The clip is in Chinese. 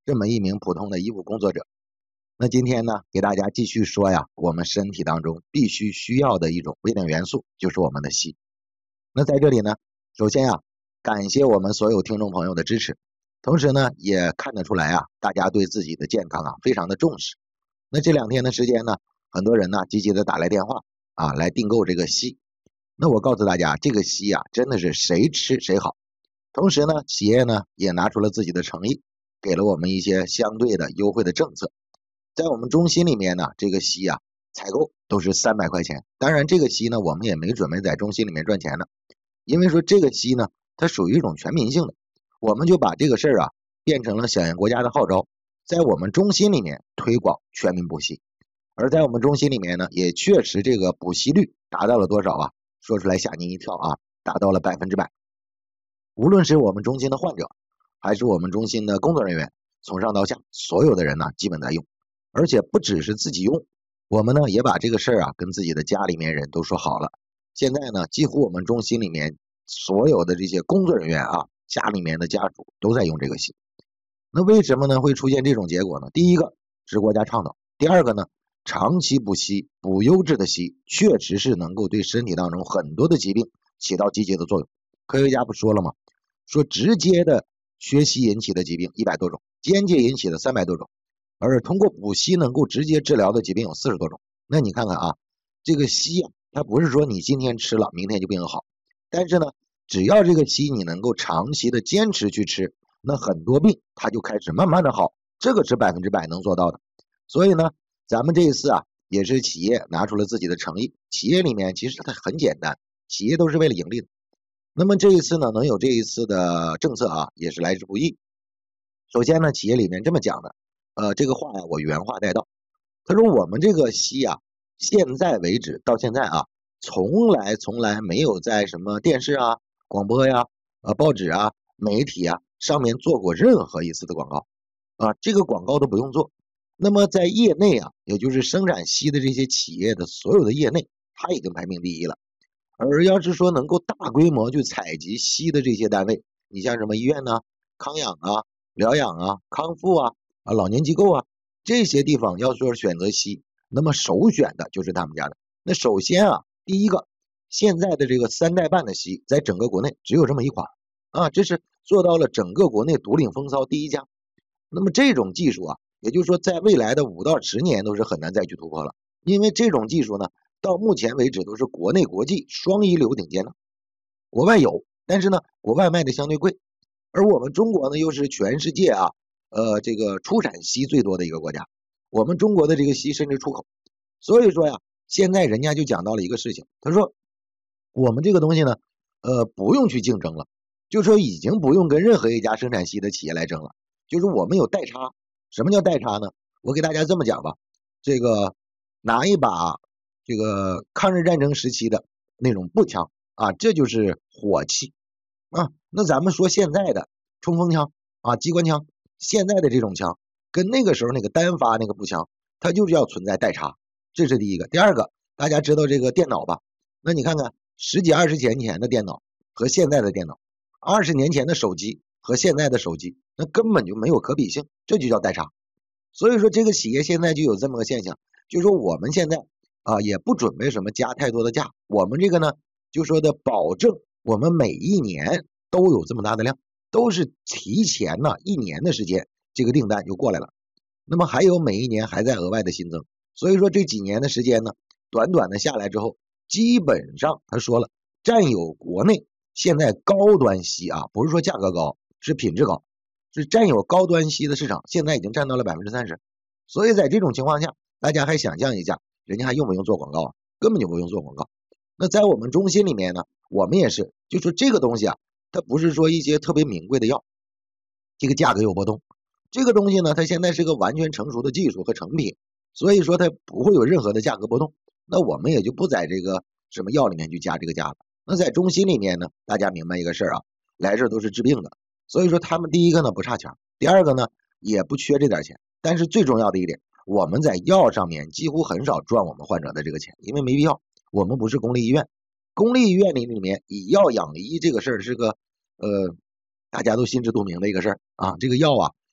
这么一名普通的医务工作者。那今天呢，给大家继续说呀，我们身体当中必须需要的一种微量元素，就是我们的硒。那在这里呢，首先啊，感谢我们所有听众朋友的支持，同时呢，也看得出来啊，大家对自己的健康啊非常的重视。那这2天的时间呢，很多人呢积极的打来电话啊，来订购这个硒。那我告诉大家，这个硒啊，真的是谁吃谁好。同时呢，企业呢也拿出了自己的诚意，给了我们一些相对的优惠的政策。在我们中心里面呢，这个硒啊，采购都是300块钱。当然，这个硒呢，我们也没准备在中心里面赚钱的，因为说这个硒呢，它属于一种全民性的，我们就把这个事儿啊变成了响应国家的号召，在我们中心里面推广全民补硒。而在我们中心里面呢，也确实这个补硒率达到了多少啊？说出来吓您一跳啊，达到了100%。无论是我们中心的患者，还是我们中心的工作人员，从上到下，所有的人呢，基本在用。而且不只是自己用，我们呢也把这个事儿啊跟自己的家里面人都说好了。现在呢，几乎我们中心里面所有的这些工作人员啊，家里面的家属都在用这个硒。那为什么呢会出现这种结果呢？第一个是国家倡导，第二个呢，长期补硒、补优质的硒，确实是能够对身体当中很多的疾病起到积极的作用。科学家不说了吗？说直接的缺硒引起的疾病100多种，间接引起的300多种。而通过补硒能够直接治疗的疾病有40多种。那你看看啊，这个硒啊，它不是说你今天吃了，明天就病好。但是呢，只要这个硒你能够长期的坚持去吃，那很多病它就开始慢慢的好，这个是100%能做到的。所以呢，咱们这一次啊，也是企业拿出了自己的诚意。企业里面其实它很简单，企业都是为了盈利的。那么这一次呢，能有这一次的政策啊，也是来之不易。首先呢，企业里面这么讲的。这个话呀，我原话带到。他说我们这个硒啊，现在为止到现在啊，从来没有在什么电视啊、广播呀、报纸啊、媒体啊上面做过任何一次的广告啊，这个广告都不用做。那么在业内啊，也就是生产硒的这些企业的所有的业内，它已经排名第一了。而要是说能够大规模去采集硒的这些单位，你像什么医院呢、康养啊、疗养啊、康复啊。老年机构啊，这些地方要说选择硒，那么首选的就是他们家的。那首先啊，第一个，现在的这个3代半的硒，在整个国内只有这么一款啊，这是做到了整个国内独领风骚第一家。那么这种技术啊，也就是说在未来的5到10年都是很难再去突破了，因为这种技术呢，到目前为止都是国内国际双一流顶尖的。国外有，但是呢，国外卖的相对贵，而我们中国呢，又是全世界啊。这个出产硒最多的一个国家，我们中国的这个硒甚至出口。所以说呀，现在人家就讲到了一个事情，他说我们这个东西呢，不用去竞争了，就是说已经不用跟任何一家生产硒的企业来争了，就是我们有代差。什么叫代差呢？我给大家这么讲吧，这个拿一把这个抗日战争时期的那种步枪啊，这就是火器啊。那咱们说现在的冲锋枪啊、机关枪。现在的这种枪跟那个时候那个单发那个步枪，它就是要存在代差，这是第一个。第二个，大家知道这个电脑吧？那你看看10几20年前的电脑和现在的电脑，20年前的手机和现在的手机，那根本就没有可比性，这就叫代差。所以说这个企业现在就有这么个现象，就是说我们现在啊也不准备什么加太多的价，我们这个呢就说的保证我们每一年都有这么大的量。都是提前呢1年的时间，这个订单就过来了。那么还有每一年还在额外的新增，所以说这几年的时间呢，短短的下来之后，基本上他说了，占有国内现在高端硒啊，不是说价格高，是品质高，是占有高端硒的市场，现在已经占到了30%。所以在这种情况下，大家还想象一下，人家还用不用做广告啊？根本就不用做广告。那在我们中心里面呢，我们也是，就说这个东西啊。它不是说一些特别名贵的药，这个价格有波动。这个东西呢，它现在是个完全成熟的技术和成品，所以说它不会有任何的价格波动。那我们也就不在这个什么药里面去加这个价了。那在中心里面呢，大家明白一个事儿啊，来这都是治病的，所以说他们第一个呢不差钱，第二个呢也不缺这点钱。但是最重要的一点，我们在药上面几乎很少赚我们患者的这个钱，因为没必要。我们不是公立医院，公立医院里面以药养医这个事儿是个大家都心知肚明的一个事儿啊。这个药啊，